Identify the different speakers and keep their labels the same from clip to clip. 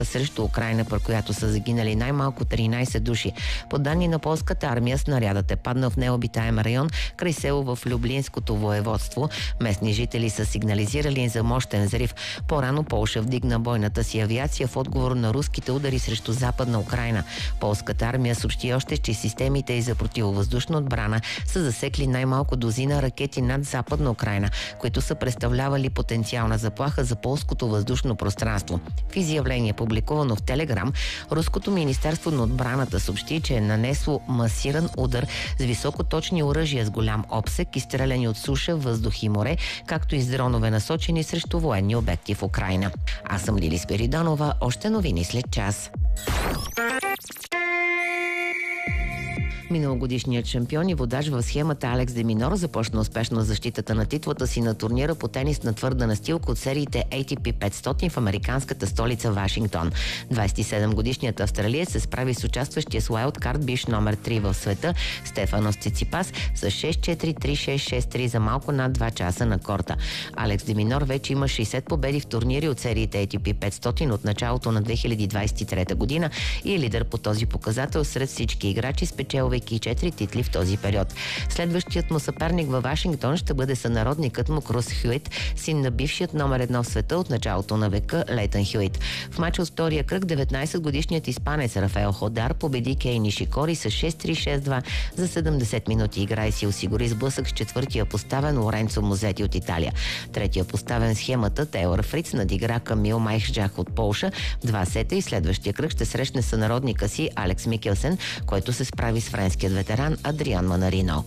Speaker 1: срещу Украйна, при която са загинали най-малко 13 души. По данни на полската армия, снарядът е паднал в необитаем район край село в Люблинското воеводство. Местни жители са сигнализирали за мощен взрив. По-рано Полша вдигна бойната си авиация в отговор на руските удари срещу Западна Украйна. Полската армия съобщи още, че системите и за противовъздушна отбрана са засекли най-малко дозина ракети над Западна Украйна, които са представлявали потенциална заплаха за полското въздушно пространство. В изявление, публикувано в Телеграм, Руското министерство на отбраната съобщи, че е нанесло масиран удар с високоточни оръжия с голям обсек, изстреляни от суша, въздух и море, както и с дронове насочени срещу военни обекти в Украйна. Аз съм Лили Спиридонова, още новини след час. Миналогодишният шампион и водач в схемата Алекс де Минор започна успешно защитата на титлата си на турнира по тенис на твърда настилка от сериите ATP 500 в американската столица Вашингтон. 27-годишният австралиец се справи с участващия с уайлдкарт биш номер 3 в света Стефанос Циципас с 6-4, 3-6, 6-3 за малко над 2 часа на корта. Алекс де Минор вече има 60 победи в турнири от сериите ATP 500 от началото на 2023 година и е лидер по този показател сред всички играчи, спечелвайки 4 титли в този период. Следващият му съперник във Вашингтон ще бъде сънародникът му Крус Хюит, син на бившият номер 1 в света от началото на века Лейтън Хюит. В мача от втория кръг 19-годишният испанец Рафаел Ходар победи Кей Нишикори с 6-3-6-2 за 70 минути игра и си осигури сблъсък с четвъртия поставен Лоренцо Музети от Италия. Третия поставен схемата Тейлор Фриц надигра Камил Майхджах от Полша в 2 сета и следващия кръг ще срещне сънародника си Алекс Микелсен, който се справи с френският ветеран Адриан Манарино.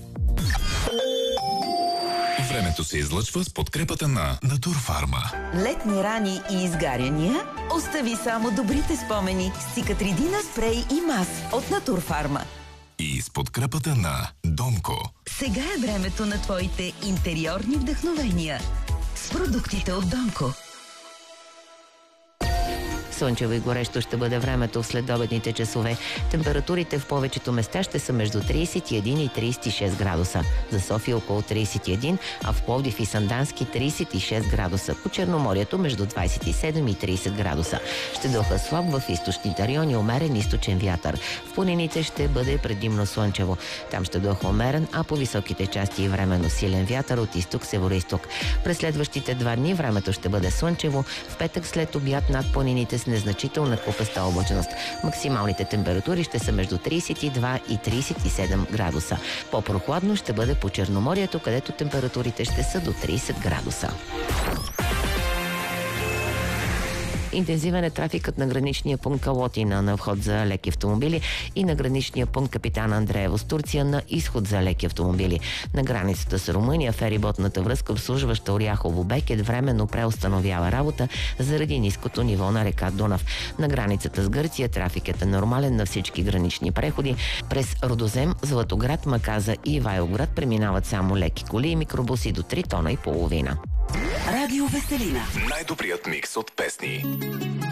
Speaker 2: Времето се излъчва с подкрепата на Натурфарма.
Speaker 3: Летни рани и изгаряния? Остави само добрите спомени с Цикатридина спрей и мас от Натурфарма.
Speaker 2: И с подкрепата на Донко.
Speaker 3: Сега е времето на твоите интериорни вдъхновения с продуктите от Донко.
Speaker 1: Слънчево и горещо ще бъде времето в следобедните часове. Температурите в повечето места ще са между 31 и 36 градуса. За София около 31, а в Пловдив и Сандански 36 градуса. По Черноморието между 27 и 30 градуса. Ще духа слаб в източните райони, умерен източен вятър. В планините ще бъде предимно слънчево. Там ще духа умерен, а по високите части и временно силен вятър от изток-североизток. През следващите 2 дни времето ще бъде слънчево. В петък след обяд над планините с незначителна купеста облачност. Максималните температури ще са между 32 и 37 градуса. По-прохладно ще бъде по Черноморието, където температурите ще са до 30 градуса. Интензивен е трафикът на граничния пункт Калотина на вход за леки автомобили и на граничния пункт Капитан Андреево с Турция на изход за леки автомобили. На границата с Румъния фериботната връзка, обслужваща Оряхово Бекет, временно преустановява работа заради ниското ниво на река Дунав. На границата с Гърция трафикът е нормален на всички гранични преходи. През Родозем, Златоград, Маказа и Ивайловград преминават само леки коли и микробуси до 3 тона и половина.
Speaker 3: Радио Веселина.
Speaker 2: Най-добрият микс от песни.